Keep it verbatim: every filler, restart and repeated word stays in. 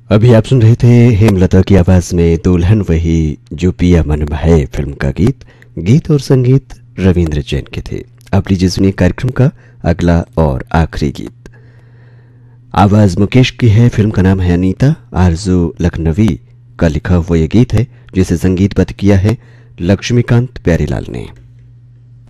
अभी आप सुन रहे थे हेमलता की आवाज में दुल्हन वही जो पिया मन है फिल्म का गीत। गीत और संगीत रविंद्र जैन के थे। अब लीजिए सुनिए कार्यक्रम का अगला और आखिरी गीत। आवाज मुकेश की है, फिल्म का नाम है अनीता। आरजू लखनवी का लिखा हुआ यह गीत है जिसे संगीतबद्ध किया है लक्ष्मीकांत प्यारेलाल ने।